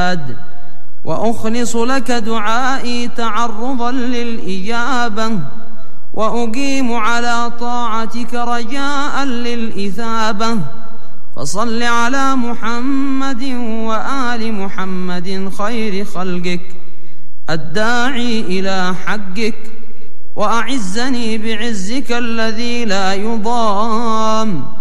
العباد، وأخلص لك دعائي تعرضا للإجابة، وأقيم على طاعتك رجاء للإثابة. فصل على محمد وآل محمد خير خلقك الداعي إلى حقك، وأعزني بعزك الذي لا يضام،